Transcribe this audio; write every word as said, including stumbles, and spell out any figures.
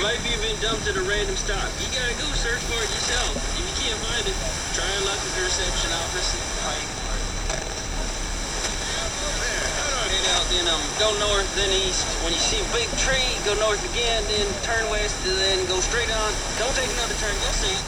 maybe you've been dumped at a random stop. You gotta go search for it yourself. If you can't find it, try and look at the reception office and pay for it. Head out, then um, go north, then east. When you see a big tree, go north again, then turn west, and then go straight on. Don't take another turn. You'll see it.